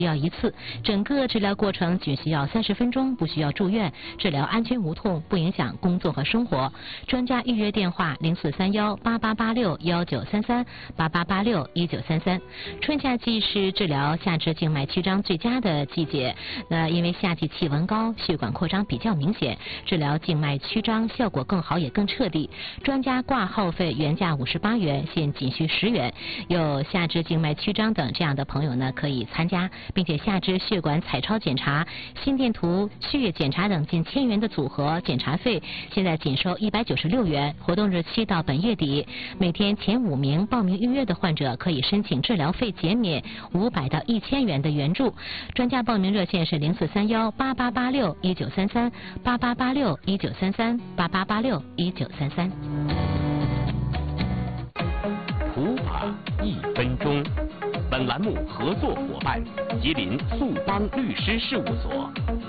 要一次，整个治疗过程只需要30分钟，不需要住院，治疗安全无痛，不影响工作和生活。专家预约电话04318886193388861933。春夏季是治疗下肢静脉曲张最佳的季节。因为夏季气温高，血管扩张比较明显，治疗静脉曲张效果更好也更彻底。专家挂号费原价58元，现仅需10元。有下肢静脉曲张等这样的朋友呢，可以参加。并且下肢血管彩超检查、心电图、血液检查等近1000元的组合检查费，现在仅收196元。活动日期到本月底，每天前5名报名预约的患者可以申请治疗费减免500到1000元的援助。专家报名热线是0431888619338886193388861933。 普法1分钟。本栏目合作伙伴：吉林速邦律师事务所。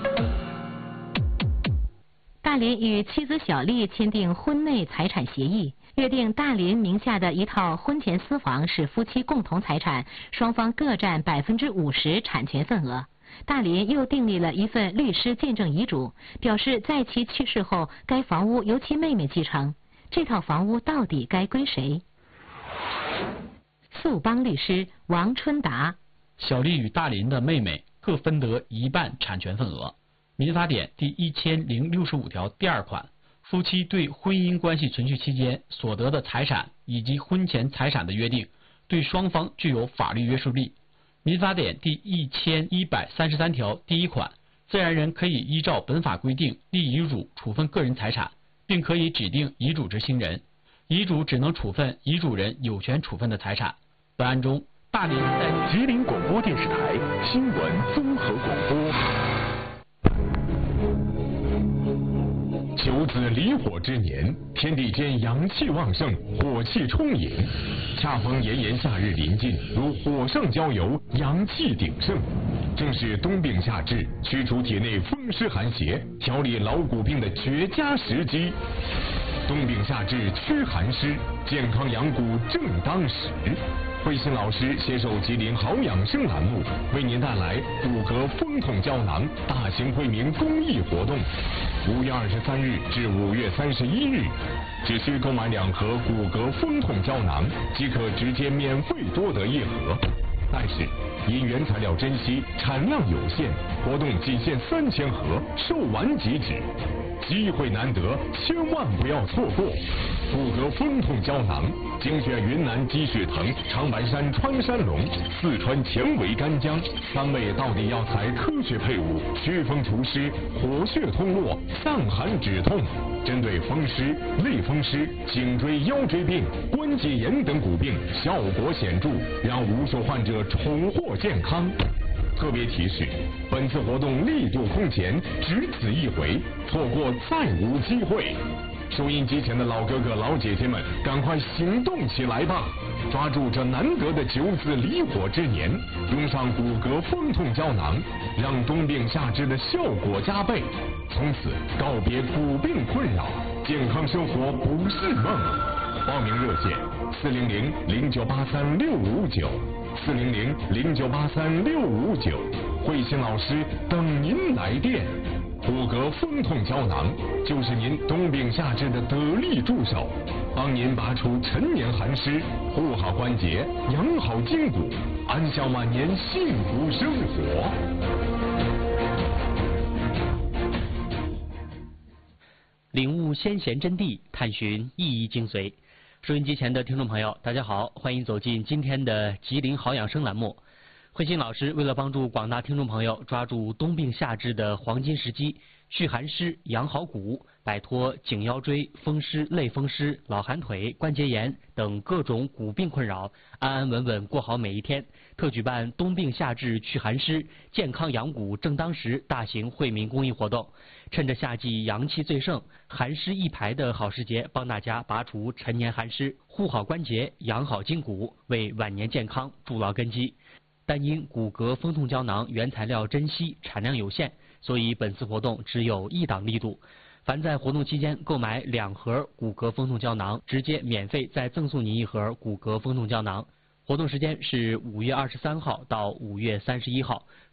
大林与妻子小丽签订婚内财产协议，约定大林名下的一套婚前私房是夫妻共同财产，双方各占50%产权份额。大林又订立了一份律师见证遗嘱，表示在其去世后，该房屋由其妹妹继承。这套房屋到底该归谁？速邦律师王春达： 小丽与大林的妹妹各分得1半产权份额。民法典第1065条第2款，夫妻对婚姻关系存续期间所得的财产以及婚前财产的约定，对双方具有法律约束力。民法典第1133条第1款，自然人可以依照本法规定立遗嘱处分个人财产，并可以指定遗嘱执行人。遗嘱只能处分遗嘱人有权处分的财产。本案中，大林在吉林广播电视台新闻综合广播。九子离火之年，天地间阳气旺盛，火气充盈，恰逢炎炎夏日临近，如火上浇油，阳气鼎盛，正是冬病夏治、驱除体内风湿寒邪、调理劳骨病的绝佳时机。冬病夏治驱寒湿，健康养骨正当时。慧心老师携手吉林好养生栏目，为您带来骨骼风痛胶囊大型惠民公益活动，5月23日至5月31日，只需购买2盒骨骼风痛胶囊，即可直接免费多得1盒。但是因原材料珍稀，产量有限，活动仅限3000盒，售完即止。机会难得，千万不要错过！骨骼风痛胶囊精选云南积雪藤、长白山穿山龙、四川前尾干姜3味到底药材科学配伍，祛风除湿、活血通络、散寒止痛，针对风湿、类风湿、颈椎腰椎病、关节炎等骨病效果显著，让无数患者重获健康。特别提示：本次活动力度空前，只此一回，错过再无机会。收音机前的老哥哥老姐姐们，赶快行动起来吧！抓住这难得的九子离火之年，用上骨骼风痛胶囊，让冬病夏治的效果加倍，从此告别骨病困扰，健康生活不是梦。报名热线：400-0983-659，400-0983-659，慧心老师等您来电。骨骼风痛胶囊就是您冬病夏治的得力助手，帮您拔除陈年寒湿，护好关节，养好筋骨，安享晚年幸福生活。 领悟先贤真谛，探寻意义精髓。收音机前的听众朋友，大家好，欢迎走进今天的吉林好养生栏目。慧心老师为了帮助广大听众朋友抓住冬病夏治的黄金时机，祛寒湿、养好骨，摆脱颈腰椎、风湿、类风湿、老寒腿、关节炎等各种骨病困扰，安安稳稳过好每一天，特举办冬病夏治祛寒湿、健康养骨正当时大型惠民公益活动。趁着夏季阳气最盛、寒湿一排的好时节，帮大家拔除陈年寒湿，护好关节，养好筋骨，为晚年健康筑牢根基。但因骨骼风痛胶囊原材料珍稀，产量有限，所以本次活动只有1档力度。凡在活动期间购买2盒骨骼风痛胶囊，直接免费再赠送您1盒骨骼风痛胶囊。 活动时间是5月23号到5月31号。